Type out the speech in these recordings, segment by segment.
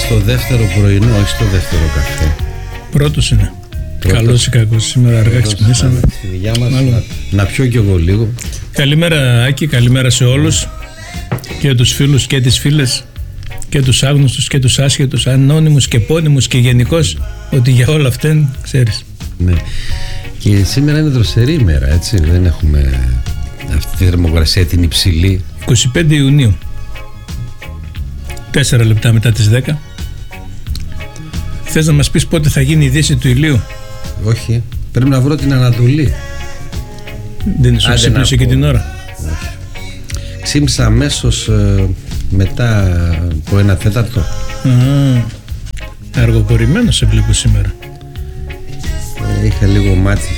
στο δεύτερο πρωινό, όχι στο δεύτερο καφέ. Πρώτος είναι. Καλός ή κακός. Σήμερα αργά ξυπνήσαμε. Στη δουλειά μας να πιω κι εγώ λίγο. Καλημέρα Άκη, καλημέρα σε όλους. Και τους φίλους και τις φίλες. Και τους άγνωστους και τους άσχετους. Ανώνυμους και πόνιμους και γενικώς. Ότι για όλα αυτά ξέρεις. Ναι. Και σήμερα είναι δροσερή ημέρα, έτσι. Δεν έχουμε αυτή τη θερμοκρασία την υψηλή. 25 Ιουνίου. 4 λεπτά μετά τις 10. Θες να μας πεις πότε θα γίνει η δύση του ηλίου? Όχι, πρέπει να βρω την Ανατολή. Δεν σου ξύπνησε και την ώρα? Όχι. Ξύπνησα αμέσως μετά από 1/4. Αργοπορημένο σε βλέπω σήμερα. Είχα λίγο μάτι.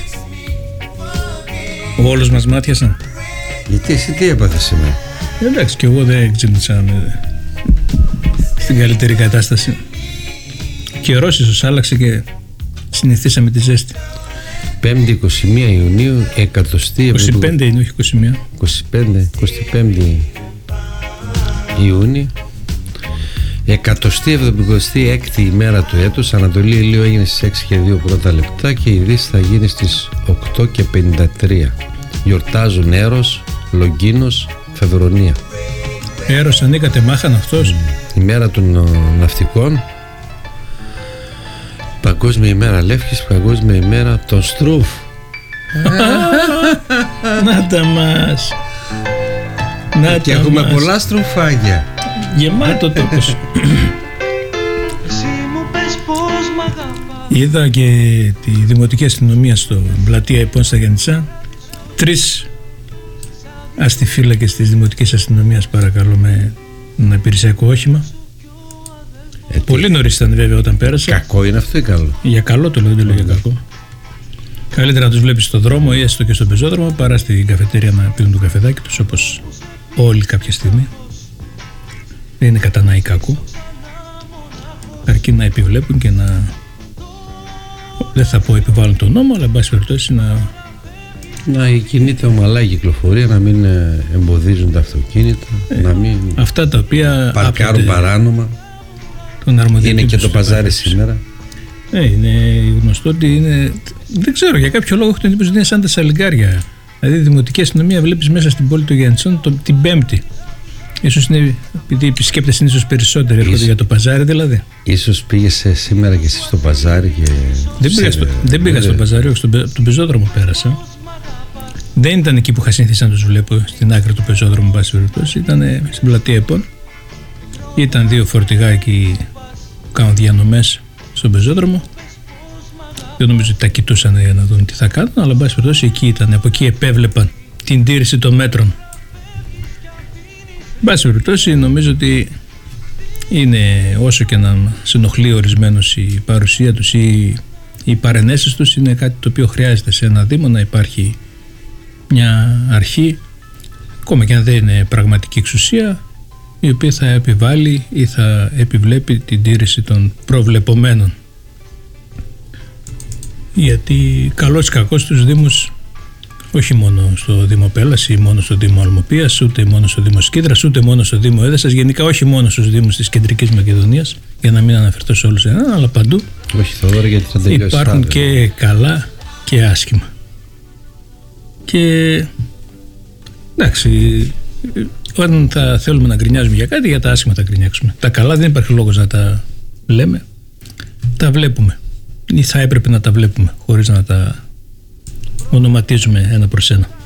Όλους μας μάτιασαν. Γιατί εσύ τι έπαθες σήμερα? Εντάξει, και εγώ δεν ξύπνησα στην καλύτερη κατάσταση. Καιρός ίσως άλλαξε και συνηθίσαμε τη ζέστη. 5η 21 Ιουνίου, 25 είναι, όχι 21. 25η Ιούνιου, 176η ημέρα του έτους. Ανατολή ηλίου έγινε στις 6 και 2 πρώτα λεπτά και η δύση θα γίνει στις 8 και 53. Γιορτάζουν Έρος, Λογκίνος, Φεβρονία. Έρος ανήκατε μάχαν αυτός. Ημέρα των ναυτικών, Παγκόσμια ημέρα Λεύκης, Παγκόσμια ημέρα των Στρούφ. Να τα μας. Και έχουμε πολλά στρουφάκια. Γεμάτο τόπος. Είδα και τη Δημοτική Αστυνομία στο πλατεία Επών στα Γιαννητσά. 3 αστιφύλακες της Δημοτικής Αστυνομίας, παρακαλώ, με ένα υπηρεσιακό όχημα. Πολύ νωρίς ήταν βέβαια όταν πέρασε. Κακό είναι αυτό ή καλό? Για καλό το λέω, δεν το λέω για κακό. Καλύτερα να τους βλέπεις στον δρόμο ή έστω και στον πεζόδρομο παρά στην καφετέρια να πίνουν το καφεδάκι τους, όπως όλοι κάποια στιγμή. Δεν είναι κατά να ή κακού, αρκεί να επιβλέπουν και να, δεν θα πω επιβάλλουν τον νόμο, αλλά εν πάση περιπτώσει να κινείται ομαλά η κυκλοφορία, να μην εμποδίζουν τα αυτοκίνητα, να μην αυτά τα οποία παρκάρουν παράνομα. Είναι και το παζάρι σήμερα. Είναι γνωστό ότι είναι. Δεν ξέρω, για κάποιο λόγο έχω την εντύπωση ότι είναι σαν τα σαλιγκάρια. Δηλαδή, η Δημοτική Αστυνομία βλέπεις μέσα στην πόλη των Γιαννητσών την Πέμπτη. Ίσως είναι επειδή οι επισκέπτες είναι ίσως περισσότεροι, έρχονται για το παζάρι δηλαδή. Ίσως πήγες σήμερα και εσύ στο παζάρι και. Δεν πήγα στο παζάρι, όχι, στον πεζόδρομο πέρασα. Δεν ήταν εκεί που είχα συνηθίσει να τους βλέπω, στην άκρη του πεζόδρομου, πάση περιπτώσει. Ήταν στην πλατεία Επών. Ήταν 2 φορτηγά εκεί που κάνουν διανομές στον πεζόδρομο. Δεν νομίζω ότι τα κοιτούσαν για να δουν τι θα κάνουν, αλλά εν πάση περιπτώσει εκεί ήταν. Από εκεί επέβλεπαν την τήρηση των μέτρων. Εν πάση περιπτώσει, νομίζω ότι είναι, όσο και να συνοχλεί ορισμένους η παρουσία τους ή οι παρενέσεις τους, είναι κάτι το οποίο χρειάζεται σε ένα Δήμο να υπάρχει μια αρχή, ακόμα και αν δεν είναι πραγματική εξουσία, η οποία θα επιβάλλει ή θα επιβλέπει την τήρηση των προβλεπομένων. Γιατί καλώς ή κακώς στους Δήμους, όχι μόνο στο Δήμο Πέλας ή μόνο στο Δήμο Αλμοπίας, ούτε μόνο στο Δήμο Σκύδρας, ούτε μόνο στο Δήμο Έδεσας, γενικά όχι μόνο στους Δήμους της Κεντρικής Μακεδονίας, για να μην αναφερθώ σε όλους έναν, αλλά παντού. Όχι, Θοδωρή, γιατί θα τελειώσει. Υπάρχουν και καλά και άσχημα. Και εντάξει, όταν θα θέλουμε να γκρινιάζουμε για κάτι, για τα άσχημα θα γκρινιάξουμε. Τα καλά δεν υπάρχει λόγος να τα λέμε. Τα βλέπουμε ή θα έπρεπε να τα βλέπουμε χωρίς να τα ονοματίζουμε ένα προς ένα.